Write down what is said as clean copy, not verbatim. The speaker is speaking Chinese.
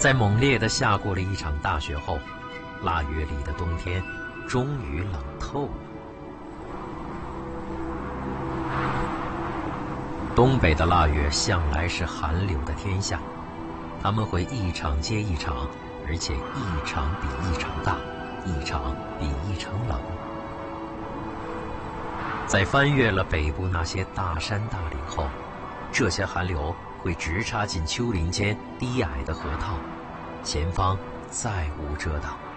在猛烈地下过了一场大雪后，腊月里的冬天终于冷透了。东北的腊月向来是寒流的天下，它们会一场接一场，而且一场比一场大，一场比一场冷。在翻越了北部那些大山大岭后，这些寒流会直插进丘陵间低矮的河套，前方再无遮挡。